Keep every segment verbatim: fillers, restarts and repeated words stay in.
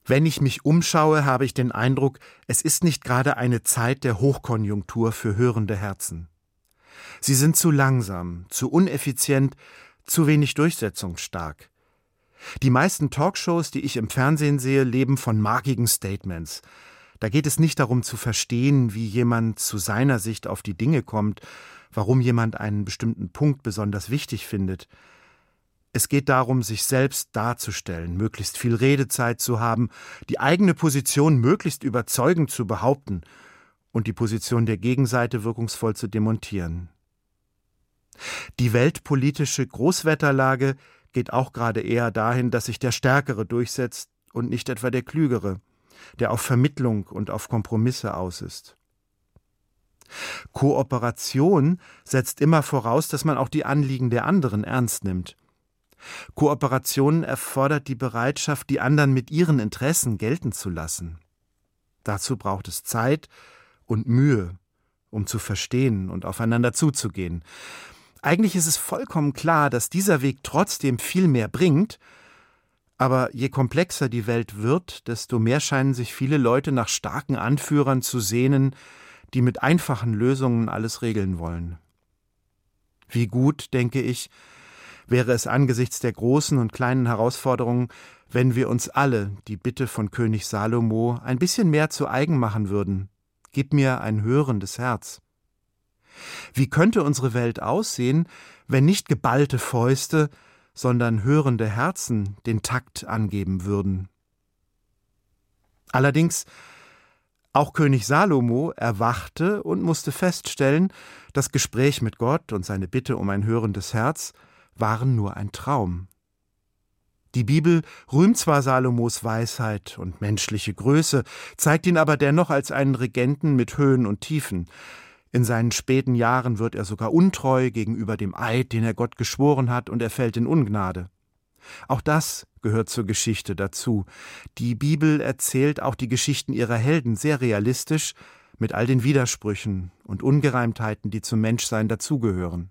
Wenn ich mich umschaue, habe ich den Eindruck, es ist nicht gerade eine Zeit der Hochkonjunktur für hörende Herzen. Sie sind zu langsam, zu uneffizient, zu wenig durchsetzungsstark. Die meisten Talkshows, die ich im Fernsehen sehe, leben von markigen Statements. Da geht es nicht darum zu verstehen, wie jemand zu seiner Sicht auf die Dinge kommt, warum jemand einen bestimmten Punkt besonders wichtig findet. Es geht darum, sich selbst darzustellen, möglichst viel Redezeit zu haben, die eigene Position möglichst überzeugend zu behaupten und die Position der Gegenseite wirkungsvoll zu demontieren. Die weltpolitische Großwetterlage geht auch gerade eher dahin, dass sich der Stärkere durchsetzt und nicht etwa der Klügere, der auf Vermittlung und auf Kompromisse aus ist. Kooperation setzt immer voraus, dass man auch die Anliegen der anderen ernst nimmt. Kooperation erfordert die Bereitschaft, die anderen mit ihren Interessen gelten zu lassen. Dazu braucht es Zeit und Mühe, um zu verstehen und aufeinander zuzugehen. Eigentlich ist es vollkommen klar, dass dieser Weg trotzdem viel mehr bringt, aber je komplexer die Welt wird, desto mehr scheinen sich viele Leute nach starken Anführern zu sehnen, die mit einfachen Lösungen alles regeln wollen. Wie gut, denke ich, wäre es angesichts der großen und kleinen Herausforderungen, wenn wir uns alle die Bitte von König Salomo ein bisschen mehr zu eigen machen würden. Gib mir ein hörendes Herz. Wie könnte unsere Welt aussehen, wenn nicht geballte Fäuste, sondern hörende Herzen den Takt angeben würden? Allerdings, auch König Salomo erwachte und musste feststellen, das Gespräch mit Gott und seine Bitte um ein hörendes Herz waren nur ein Traum. Die Bibel rühmt zwar Salomos Weisheit und menschliche Größe, zeigt ihn aber dennoch als einen Regenten mit Höhen und Tiefen. In seinen späten Jahren wird er sogar untreu gegenüber dem Eid, den er Gott geschworen hat, und er fällt in Ungnade. Auch das gehört zur Geschichte dazu. Die Bibel erzählt auch die Geschichten ihrer Helden sehr realistisch, mit all den Widersprüchen und Ungereimtheiten, die zum Menschsein dazugehören.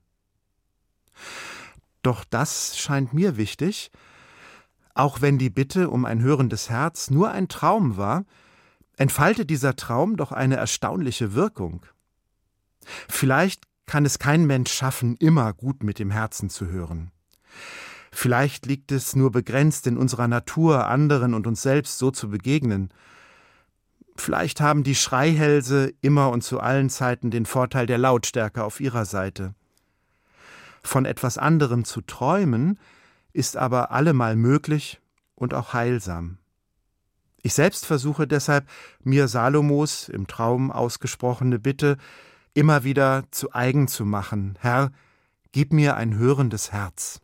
Doch das scheint mir wichtig. Auch wenn die Bitte um ein hörendes Herz nur ein Traum war, entfaltet dieser Traum doch eine erstaunliche Wirkung. Vielleicht kann es kein Mensch schaffen, immer gut mit dem Herzen zu hören. Vielleicht liegt es nur begrenzt in unserer Natur, anderen und uns selbst so zu begegnen. Vielleicht haben die Schreihälse immer und zu allen Zeiten den Vorteil der Lautstärke auf ihrer Seite. Von etwas anderem zu träumen, ist aber allemal möglich und auch heilsam. Ich selbst versuche deshalb, mir Salomos im Traum ausgesprochene Bitte immer wieder zu eigen zu machen: Herr, gib mir ein hörendes Herz.